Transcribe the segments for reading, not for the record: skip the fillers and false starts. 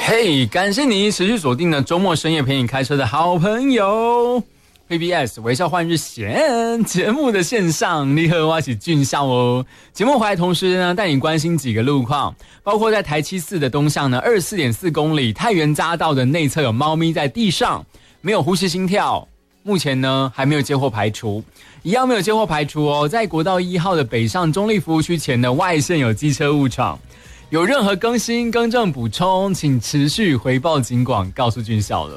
嘿，感谢你持续锁定的周末深夜陪你开车的好朋友 PBS 微笑换日线节目的线上，你和我一起俊笑哦。节目回来同时呢，带你关心几个路况，包括在台74的东向呢，24.4公里太原匝道的内侧有猫咪在地上，没有呼吸心跳，目前呢还没有接获排除，一样没有接获排除哦。在国道1号的北上中立服务区前的外线有机车误闯。有任何更新、更正、补充，请持续回报警广，告诉俊孝了。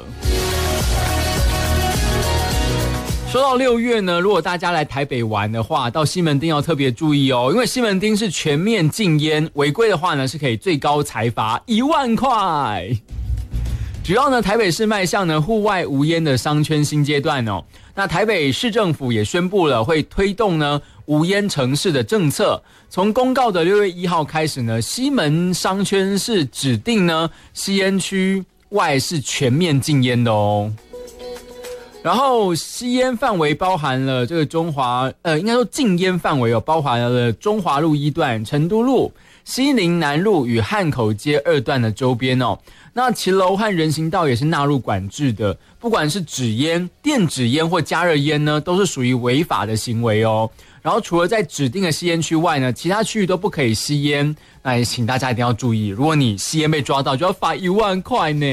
说到6月呢，如果大家来台北玩的话，到西门町要特别注意哦，因为西门町是全面禁烟，违规的话呢是可以最高裁罚1万块。主要呢，台北市迈向呢户外无烟的商圈新阶段哦。那台北市政府也宣布了，会推动呢无烟城市的政策。从公告的6月1号开始呢，西门商圈是指定呢吸烟区外是全面禁烟的哦。然后吸烟范围包含了这个应该说禁烟范围包含了中华路1段、成都路、西宁南路与汉口街2段的周边哦。那骑楼和人行道也是纳入管制的，不管是纸烟、电子烟或加热烟呢，都是属于违法的行为哦。然后除了在指定的吸烟区外呢，其他区域都不可以吸烟。那也请大家一定要注意，如果你吸烟被抓到，就要罚1万块呢。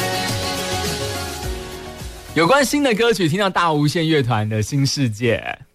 有关新的歌曲，听到大无限乐团的新世界。